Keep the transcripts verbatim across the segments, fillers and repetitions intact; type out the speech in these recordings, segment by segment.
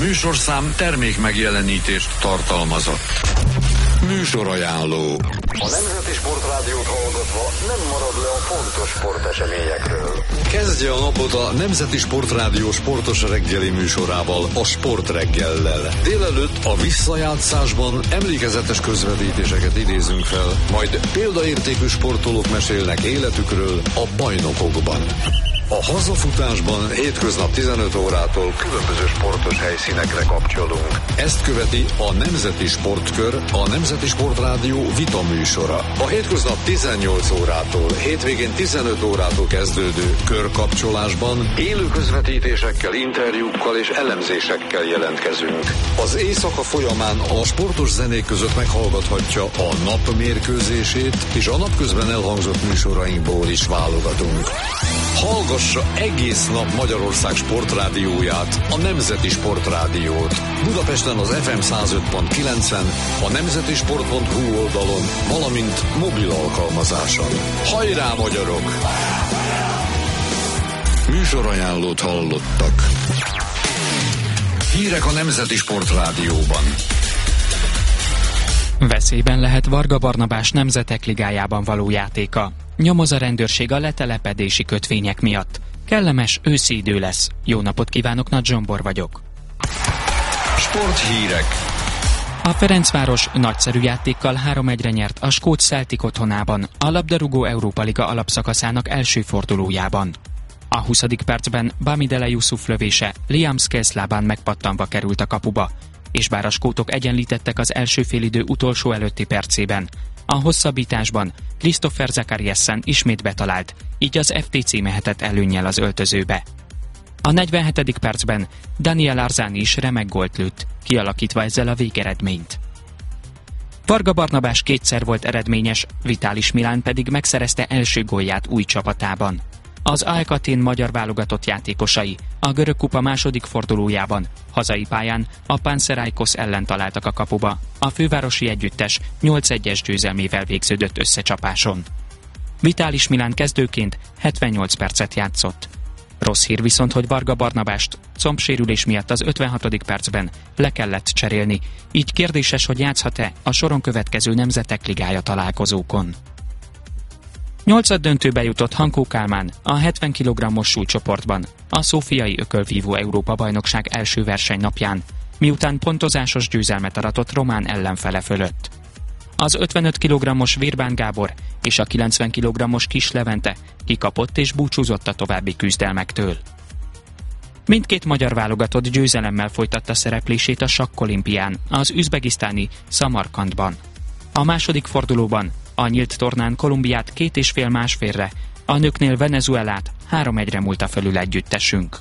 műsorszám termék megjelenítést tartalmazott. Műsorajánló. A Nemzeti Sportrádiót hallgatva nem marad le a fontos sporteseményekről. Kezdje a napot a Nemzeti Sportrádió sportos reggeli műsorával, a Sportreggellel. Délelőtt a visszajátszásban emlékezetes közvetítéseket idézünk fel, majd példaértékű sportolók mesélnek életükről a bajnokokban. A hazafutásban hétköznap tizenöt órától különböző sportos helyszínekre kapcsolunk. Ezt követi a Nemzeti Sportkör, a Nemzeti Sportrádió vita műsora. A hétköznap tizennyolc órától, hétvégén tizenöt órától kezdődő körkapcsolásban élő közvetítésekkel, interjúkkal és elemzésekkel jelentkezünk. Az éjszaka folyamán a sportos zenék között meghallgathatja a nap mérkőzését, és a napközben elhangzott műsorainkból is válogatunk. Hallgassa egész nap Magyarország sportrádióját, a Nemzeti Sportrádiót. Budapesten az ef em száz öt pont kilencen, a nemzetisport pont hu oldalon, valamint mobil alkalmazáson. Hajrá, magyarok! Műsorajánlót hallottak. Hírek a Nemzeti Sportrádióban. Veszélyben lehet Varga Barnabás Nemzetek Ligájában való játéka. Nyomoz a rendőrség a letelepedési kötvények miatt. Kellemes őszi idő lesz. Jó napot kívánok, Nagy Zsombor vagyok. Sporthírek. A Ferencváros nagyszerű játékkal három egyre nyert a skót Celtic otthonában, a labdarúgó Európa Liga alapszakaszának első fordulójában. A huszadik percben Bamidele Yusuf lövése Liam Scales lábán megpattanva került a kapuba, és bár a skótok egyenlítettek az első félidő utolsó előtti percében, a hosszabbításban Christopher Zakariassen ismét betalált, így az ef té cé mehetett előnnyel az öltözőbe. A negyvenhetedik percben Daniel Arzani is remek gólt lőtt, kialakítva ezzel a végeredményt. Varga Barnabás kétszer volt eredményes, Vitalis Milán pedig megszerezte első gólját új csapatában. Az á e ká Atén magyar válogatott játékosai a görög kupa második fordulójában hazai pályán a Panathinaikos ellen találtak a kapuba, a fővárosi együttes nyolc egyes győzelmével végződött összecsapáson. Vitalis Milán kezdőként hetvennyolc percet játszott. Rossz hír viszont, hogy Varga Barnabást combsérülés miatt az ötvenhatodik percben le kellett cserélni, így kérdéses, hogy játszhat-e a soron következő Nemzetek Ligája találkozókon. Nyolcad döntőbe jutott Hankó Kálmán a hetven kilogrammos súlycsoportban a szófiai ökölvívó Európa-bajnokság első versenynapján, miután pontozásos győzelmet aratott román ellenfele fölött. Az ötvenöt kilogrammos Vérbán Gábor és a kilencven kilogrammos Kis Levente kikapott és búcsúzott a további küzdelmektől. Mindkét magyar válogatott győzelemmel folytatta szereplését a sakkolimpián, az üzbegisztáni Szamarkandban. A második fordulóban a nyílt tornán Kolumbiát két és fél másfélre, a nőknél Venezuelát három egyre múlta fölül együttesünk.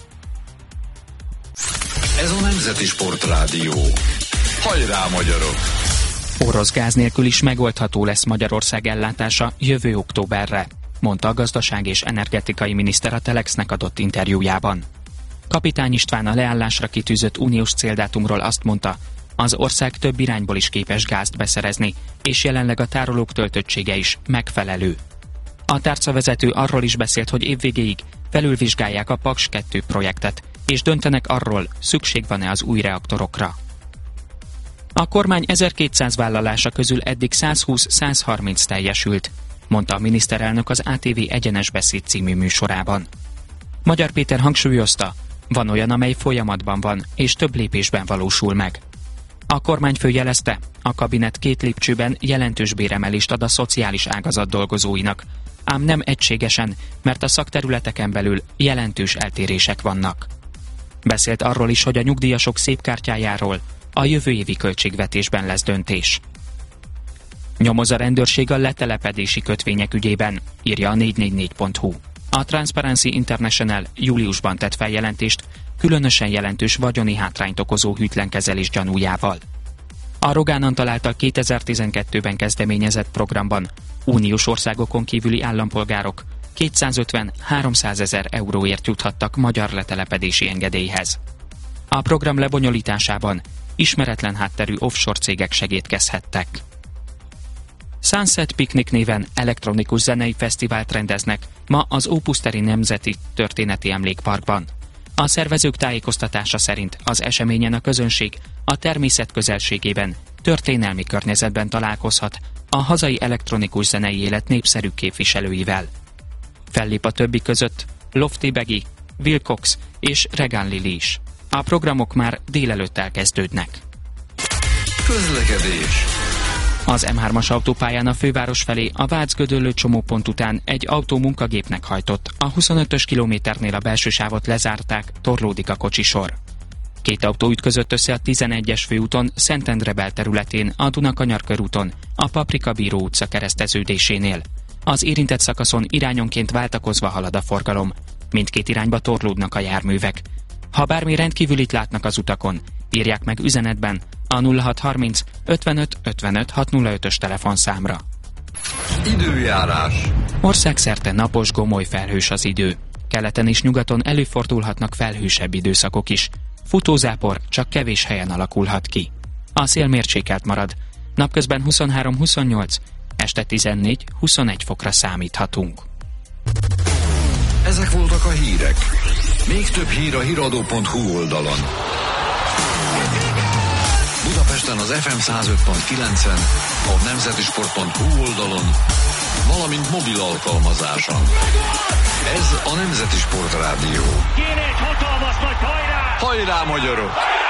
Ez a Nemzeti Sportrádió. Hajrá, magyarok! Orosz gáz nélkül is megoldható lesz Magyarország ellátása jövő októberre, mondta a gazdaság és energetikai miniszter a Telexnek adott interjújában. Kapitány István a leállásra kitűzött uniós céldátumról azt mondta, az ország több irányból is képes gázt beszerezni, és jelenleg a tárolók töltöttsége is megfelelő. A tárcavezető arról is beszélt, hogy évvégéig felülvizsgálják a Paks kettő projektet, és döntenek arról, szükség van-e az új reaktorokra. A kormány ezerkétszáz vállalása közül eddig százhúsz-százharminc teljesült, mondta a miniszterelnök az á té vé Egyenes Beszéd című műsorában. Magyar Péter hangsúlyozta, van olyan, amely folyamatban van, és több lépésben valósul meg. A kormányfő jelezte, a kabinet két lépcsőben jelentős béremelést ad a szociális ágazat dolgozóinak, ám nem egységesen, mert a szakterületeken belül jelentős eltérések vannak. Beszélt arról is, hogy a nyugdíjasok szépkártyájáról a jövő évi költségvetésben lesz döntés. Nyomoz a rendőrség a letelepedési kötvények ügyében, írja a négy négy négy pont hu. A Transparency International júliusban tett feljelentést különösen jelentős vagyoni hátrányt okozó hűtlenkezelés gyanújával. A Rogán Antal által kétezer-tizenkettőben kezdeményezett programban uniós országokon kívüli állampolgárok kétszázötven-háromszázezer euróért juthattak magyar letelepedési engedélyhez. A program lebonyolításában ismeretlen hátterű offshore cégek segédkezhettek. Sunset Picnic néven elektronikus zenei fesztivált rendeznek ma az Opus Teri Nemzeti Történeti Emlékparkban. A szervezők tájékoztatása szerint az eseményen a közönség a természet közelségében, történelmi környezetben találkozhat a hazai elektronikus zenei élet népszerű képviselőivel. Fellép a többi között Lofty Beggy, Will Cox és Regan Lilly is. A programok már délelőtt elkezdődnek. Közlekedés. Az em hármas autópályán a főváros felé a Vác-Gödöllő csomópont után egy autó munkagépnek hajtott. A huszonötös kilométernél a belső sávot lezárták, torlódik a kocsisor. Két autó ütközött össze a tizenegyes főúton Szentendre belterületén, a Dunakanyar körúton, a Paprika Bíró utca kereszteződésénél. Az érintett szakaszon irányonként váltakozva halad a forgalom. Mindkét irányba torlódnak a járművek. Ha bármi rendkívülit látnak az utakon, írják meg üzenetben a nulla hat harminc ötvenöt ötvenöt hatszázötös telefonszámra. Időjárás. Országszerte napos, gomoly felhős az idő. Keleten és nyugaton előfordulhatnak felhősebb időszakok is. Futózápor csak kevés helyen alakulhat ki. A szél mérsékelt marad. Napközben huszonhárom huszonnyolc, este tizennégy huszonegy fokra számíthatunk. Ezek voltak a hírek. Még több hír a híradó pont hu oldalon. Budapesten az ef em száz öt pont kilencen, a nemzetisport pont hu oldalon, valamint mobil alkalmazáson. Ez a Nemzeti Sport Rádió. Kéne egy hatalmas nagy hajrá! Hajrá, magyarok!